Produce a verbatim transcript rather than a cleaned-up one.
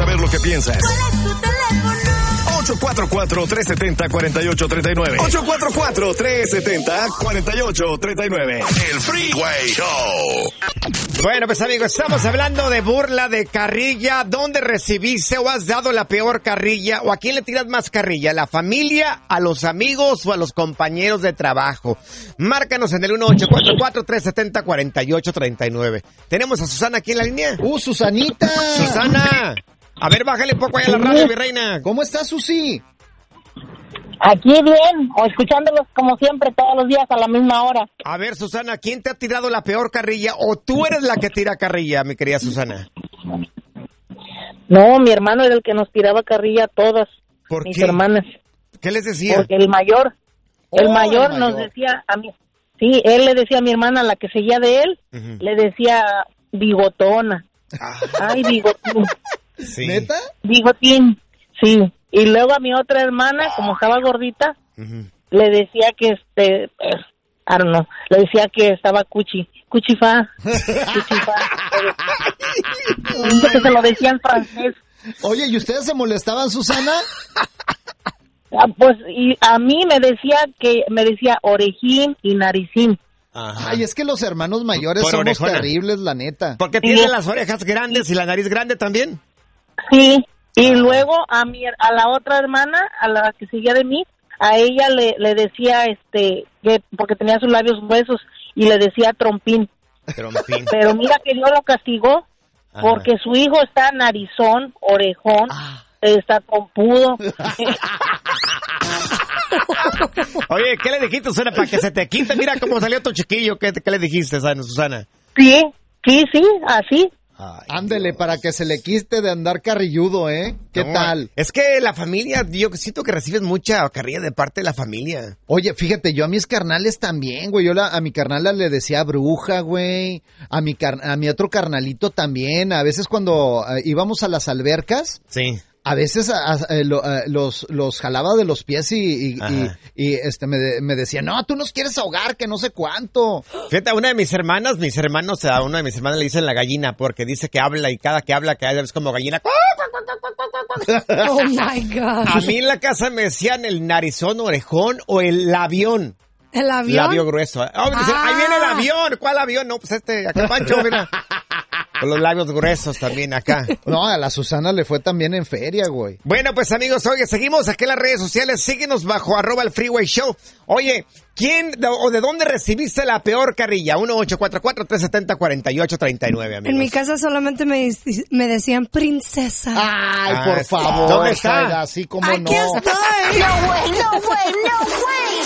saber lo que piensas. ¿Cuál es tu teléfono? ocho cuatro cuatro, tres siete cero, cuatro ocho tres nueve. ocho cuatro cuatro, tres siete cero, cuatro ocho tres nueve. El Freeway Show. Bueno, pues amigos, estamos hablando de burla, de carrilla. ¿Dónde recibiste o has dado la peor carrilla? ¿O a quién le tiras más carrilla? ¿A la familia, a los amigos o a los compañeros de trabajo? Márcanos en el uno ocho cuatro cuatro, tres siete cero, cuatro ocho tres nueve. Tenemos a Susana aquí en la línea. ¡Uh, Susanita! ¡Susana! A ver, bájale un poco ahí a la radio, mi reina. ¿Cómo estás, Susi? Aquí bien, o escuchándolos como siempre todos los días a la misma hora. A ver, Susana, ¿quién te ha tirado la peor carrilla? ¿O tú eres la que tira carrilla, mi querida Susana? No, mi hermano era el que nos tiraba carrilla a todas, ¿Por mis qué? hermanas. ¿Qué les decía? Porque el mayor, el Oh, mayor el nos mayor. decía a mí, sí, él le decía a mi hermana, la que seguía de él, Ujú. le decía bigotona. Ah, Ay, bigotín, sí. ¿Neta? bigotín, sí. Y luego a mi otra hermana, como estaba gordita, Ujú. le decía que este, eh, I don't know, le decía que estaba cuchi, cuchifá, cuchifá. Dice que se lo decía en francés. Oye, ¿y ustedes se molestaban, Susana? Ah, pues y a mí me decía que me decía orejín y naricín. Ajá. Ay, es que los hermanos mayores Por somos orejona. terribles, la neta. ¿Por qué Sí. tienen las orejas grandes y la nariz grande también? Sí, y luego a mi a la otra hermana, a la que seguía de mí, a ella le, le decía este que porque tenía sus labios gruesos y le decía trompín. Trompín. Pero mira que Dios lo castigó Ajá. porque su hijo está narizón, orejón, está trompudo. Oye, ¿qué le dijiste, Susana? Para que se te quite. Mira cómo salió tu chiquillo. ¿Qué, qué le dijiste, Susana? Sí, sí, sí, así. Ay, Ándele, Dios. para que se le quiste de andar carrilludo, ¿eh? ¿Qué No, tal? Es que la familia, yo siento que recibes mucha carrilla de parte de la familia. Oye, fíjate, yo a mis carnales también, güey. Yo la, a mi carnala le decía bruja, güey. A mi, car, a mi otro carnalito también. A veces cuando eh, íbamos a las albercas, Sí. a veces a- a- eh, lo- eh, los, los jalaba de los pies y, y, y, Ajá. y, este me, de- me decía, no, tú nos quieres ahogar, que no sé cuánto. Fíjate, a una de mis hermanas, mis hermanos, a una de mis hermanas le dicen la gallina porque dice que habla y cada que habla, que es como gallina. Oh my God. A mí en la casa me decían el narizón, orejón o el labión. ¿El avión? Labio grueso. Oh, me dicen, Ah. ahí viene el avión. ¿Cuál avión? No, pues este, acá Pancho, mira. Con los labios gruesos también acá. No, a la Susana le fue también en feria, güey. Bueno, pues amigos, oye, seguimos aquí en las redes sociales. Síguenos bajo arroba el Freeway Show. Oye, ¿quién de- o de dónde recibiste la peor carrilla? uno ocho cuatro cuatro, tres siete cero, cuatro ocho tres nueve, amigos. En mi casa solamente me, dic- me decían princesa. Ay, Ah, por sí. favor. ¿Dónde está? Zaida, así como Aquí no. estoy.